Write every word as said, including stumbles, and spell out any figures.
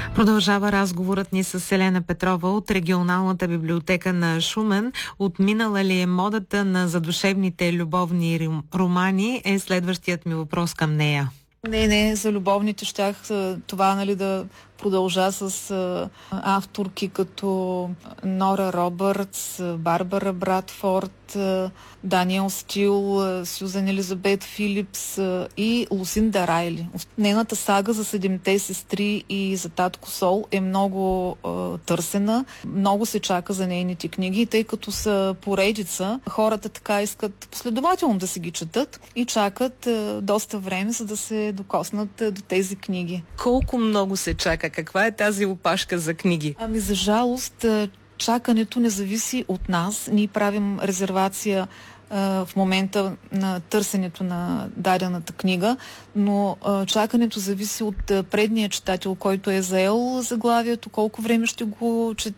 Продължава разговорът ни с Елена Петрова от регионалната библиотека на Шумен. Отминала ли е модата на задушевните любовни романи е следващият ми въпрос към нея. Не, не, за любовните щях това, нали, да продължа с а, авторки като Нора Робъртс, Барбара Брадфорд, а, Даниел Стил, а, Сюзан Елизабет Филипс а, и Лусинда Райли. Нейната сага за седемте сестри и за татко Сол е много а, търсена. Много се чака за нейните книги, тъй като са поредица. Хората така искат последователно да си ги четат и чакат а, доста време, за да се докоснат а, до тези книги. Колко много се чака? Каква е тази опашка за книги? Ами за жалост, чакането не зависи от нас. Ние правим резервация а, в момента на търсенето на дадената книга, но а, чакането зависи от а, предния читател, който е заел заглавието, колко време ще го